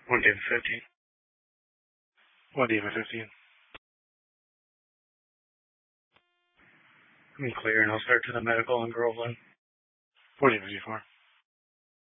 1 David 15. 1 David 15. I'm clear, and I'll start to the medical in Groveland. 4054.